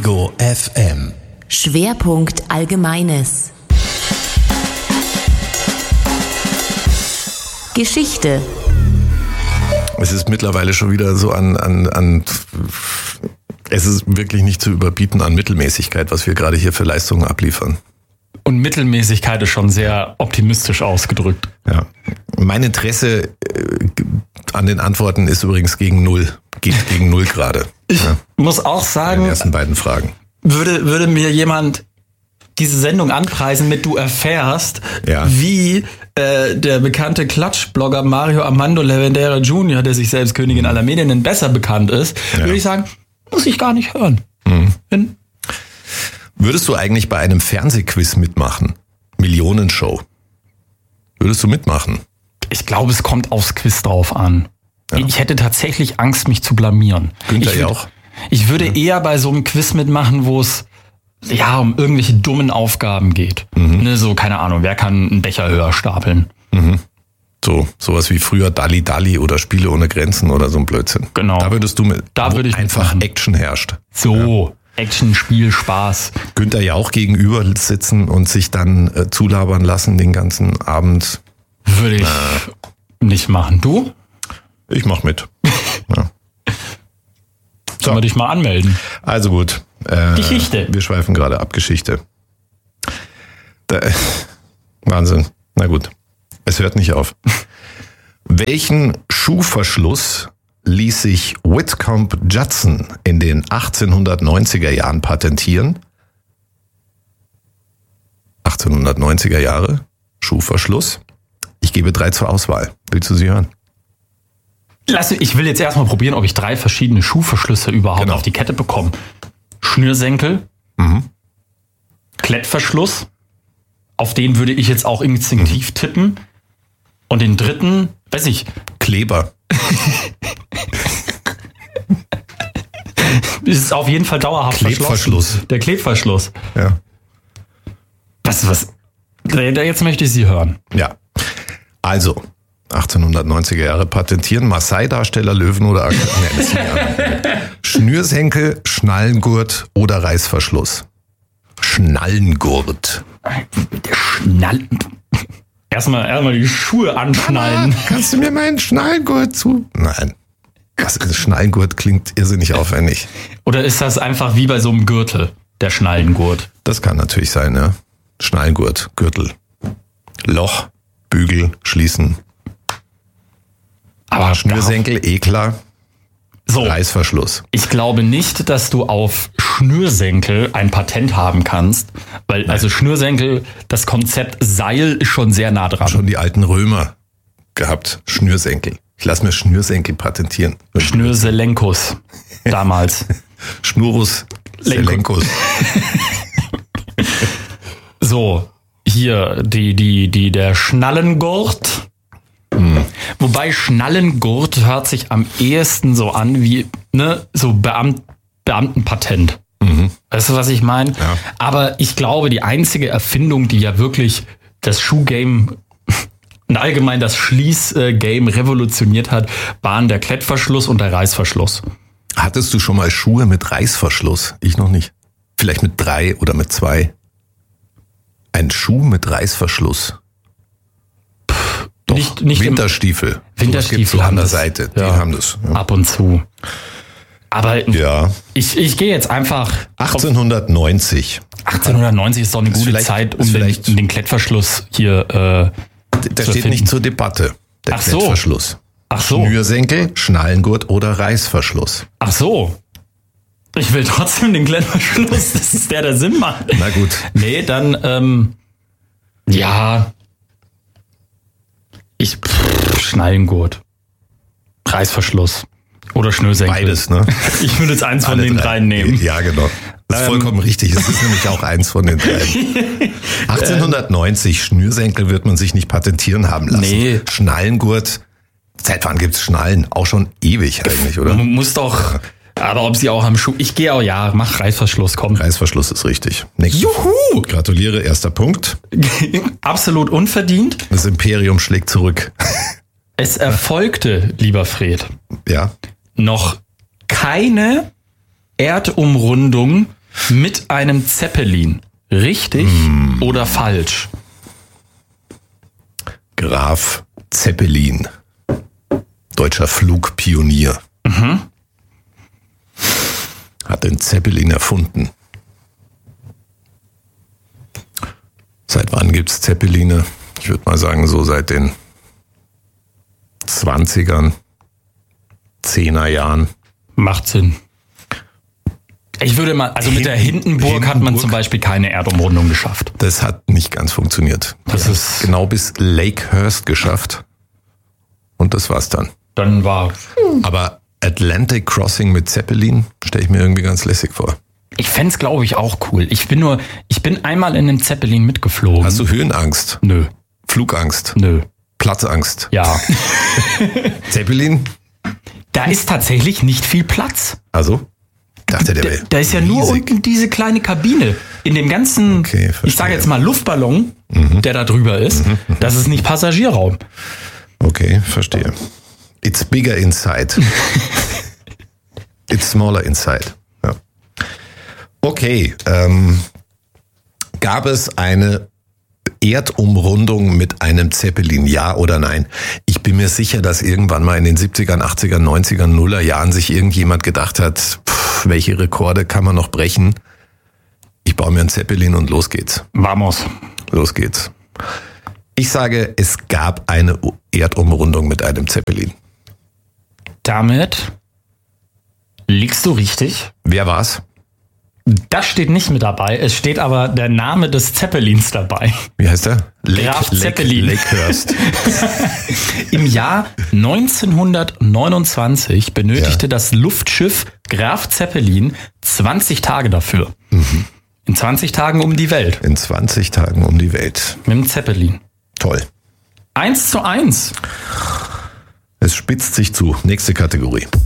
Ego FM. Schwerpunkt Allgemeines. Geschichte. Es ist mittlerweile schon wieder so es ist wirklich nicht zu überbieten an Mittelmäßigkeit, was wir gerade hier für Leistungen abliefern. Und Mittelmäßigkeit ist schon sehr optimistisch ausgedrückt. Ja. Mein Interesse an den Antworten ist übrigens gegen null. Geht gegen null gerade. Ich muss auch sagen, in den ersten beiden Fragen. Würde mir jemand diese Sendung anpreisen mit du erfährst, wie der bekannte Klatschblogger Mario Armando Lavendera Jr., der sich selbst Königin aller Medien nennt, besser bekannt ist, würde ich sagen, muss ich gar nicht hören. Würdest du eigentlich bei einem Fernsehquiz mitmachen? Millionenshow. Würdest du mitmachen? Ich glaube, es kommt aufs Quiz drauf an. Ja. Ich hätte tatsächlich Angst, mich zu blamieren. Günther Jauch? Ich würde eher bei so einem Quiz mitmachen, wo es um irgendwelche dummen Aufgaben geht. Ne, so, keine Ahnung, wer kann einen Becher höher stapeln? Sowas wie früher Dalli Dalli oder Spiele ohne Grenzen oder so ein Blödsinn. Genau. Da würdest du würde ich einfach mitmachen. Action herrscht. So, Action, Spiel, Spaß. Günther Jauch gegenüber sitzen und sich dann zulabern lassen den ganzen Abend. Würde ich nicht machen. Du? Ich mach mit. Ja. Sollen wir dich mal anmelden? Also gut. Geschichte. Wir schweifen gerade ab. Geschichte. Wahnsinn. Na gut. Es hört nicht auf. Welchen Schuhverschluss ließ sich Whitcomb Judson in den 1890er Jahren patentieren? 1890er Jahre, Schuhverschluss. Ich gebe 3 zur Auswahl. Willst du sie hören? Ich will jetzt erstmal probieren, ob ich 3 verschiedene Schuhverschlüsse überhaupt auf die Kette bekomme. Schnürsenkel, Klettverschluss, auf den würde ich jetzt auch instinktiv tippen. Und den dritten, weiß ich. Kleber. Ist auf jeden Fall dauerhaft Klebverschluss. Der Klebverschluss. Ja. Was? Jetzt möchte ich Sie hören. Ja. Also, 1890er Jahre patentieren Maasai-Darsteller, Löwen oder Schnürsenkel, Schnallengurt oder Reißverschluss. Schnallengurt. Erstmal die Schuhe anschnallen. Mama, kannst du mir meinen Schnallengurt zu? Nein. Schnallengurt klingt irrsinnig aufwendig. Oder ist das einfach wie bei so einem Gürtel, der Schnallengurt? Das kann natürlich sein, ja. Schnallengurt, Gürtel. Loch, Bügel, schließen. Aber Schnürsenkel, klar. So. Reißverschluss. Ich glaube nicht, dass du auf Schnürsenkel ein Patent haben kannst, weil also Schnürsenkel, das Konzept Seil ist schon sehr nah dran. Schon die alten Römer gehabt, Schnürsenkel. Ich lasse mir Schnürsenkel patentieren. Schnürselenkus damals. Schnurus Selenkus. So, hier der Schnallengurt. Wobei Schnallengurt hört sich am ehesten so an wie so Beamtenpatent. Weißt du, was ich meine? Ja. Aber ich glaube, die einzige Erfindung, die ja wirklich das Schuhgame und allgemein das Schließgame revolutioniert hat, waren der Klettverschluss und der Reißverschluss. Hattest du schon mal Schuhe mit Reißverschluss? Ich noch nicht. Vielleicht mit 3 oder mit 2. Ein Schuh mit Reißverschluss. Doch, Nicht Winterstiefel. Winterstiefel so an der das. Seite. Die Ja. haben das. Ja. Ab und zu. Aber Ja. ich gehe jetzt einfach. 1890. 1890 ist doch eine gute Zeit, um den Klettverschluss hier Der zu steht erfinden. nicht zur Debatte. Der Ach so. Klettverschluss. Ach so. Schnürsenkel, Schnallengurt oder Reißverschluss. Ach so. Ich will trotzdem den Klettverschluss. Das ist der Sinn macht. Na gut. Nee, dann, Schnallengurt. Reißverschluss. Oder Schnürsenkel. Beides, ne? Ich würde jetzt eins von Alle den 3 nehmen. Ja, genau. Das ist vollkommen richtig. Es ist nämlich auch eins von den 3. 1890, Schnürsenkel wird man sich nicht patentieren haben lassen. Nee. Schnallengurt, seit wann gibt's Schnallen? Auch schon ewig eigentlich, oder? Man muss doch, aber ob sie auch am Schuh, ich gehe auch, mach Reißverschluss, komm. Reißverschluss ist richtig. Nächste. Juhu! Gratuliere, erster Punkt. Absolut unverdient. Das Imperium schlägt zurück. Es erfolgte, lieber Fred, Ja. noch keine Erdumrundung mit einem Zeppelin. Richtig oder falsch? Graf Zeppelin. Deutscher Flugpionier. Hat den Zeppelin erfunden. Seit wann gibt's Zeppeline? Ich würde mal sagen, so seit den 20ern, 10er Jahren. Macht Sinn. Ich würde mal, also mit der Hindenburg hat man zum Beispiel keine Erdumrundung geschafft. Das hat nicht ganz funktioniert. Das ist genau bis Lakehurst geschafft. Und das war's dann. Dann war. Aber Atlantic Crossing mit Zeppelin stelle ich mir irgendwie ganz lässig vor. Ich fänd's, glaube ich, auch cool. Ich bin einmal in einem Zeppelin mitgeflogen. Hast du Höhenangst? Nö. Flugangst? Nö. Platzangst? Ja. Zeppelin? Da ist tatsächlich nicht viel Platz. Also? Dachte der wäre Da ist ja riesig. nur unten diese kleine Kabine. In dem ganzen, Okay, ich sage jetzt mal Luftballon, der da drüber ist, das ist nicht Passagierraum. Okay, verstehe. It's bigger inside. It's smaller inside. Ja. Okay, gab es eine Erdumrundung mit einem Zeppelin, ja oder nein? Ich bin mir sicher, dass irgendwann mal in den 70ern, 80ern, 90ern, 0er Jahren sich irgendjemand gedacht hat, welche Rekorde kann man noch brechen? Ich baue mir einen Zeppelin und los geht's. Vamos. Los geht's. Ich sage, es gab eine Erdumrundung mit einem Zeppelin. Damit liegst du richtig. Wer war's? Das steht nicht mit dabei. Es steht aber der Name des Zeppelins dabei. Wie heißt er? Graf Zeppelin. Lakehurst. Im Jahr 1929 benötigte das Luftschiff Graf Zeppelin 20 Tage dafür. In 20 Tagen um die Welt. In 20 Tagen um die Welt. Mit dem Zeppelin. Toll. 1:1. Es spitzt sich zu. Nächste Kategorie.